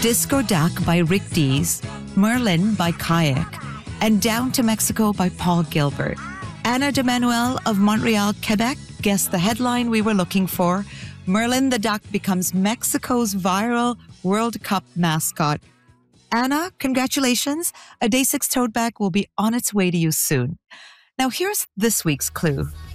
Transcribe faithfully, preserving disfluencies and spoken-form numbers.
Disco Duck by Rick Dees, Merlin by Kayak, and Down to Mexico by Paul Gilbert. Anna de Manuel of Montreal, Quebec guessed the headline we were looking for. Merlin the Duck becomes Mexico's viral World Cup mascot. Anna, congratulations. A Day six tote bag will be on its way to you soon. Now here's this week's clue.